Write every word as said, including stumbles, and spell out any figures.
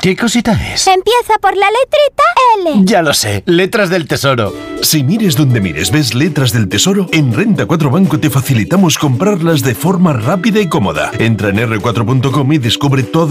¿Qué cosita es? Empieza por la letrita L. Ya lo sé, letras del tesoro. Si mires donde mires ves letras del tesoro, en Renta cuatro Banco te facilitamos comprarlas de forma rápida y cómoda. Entra en erre cuatro punto com y descubre todo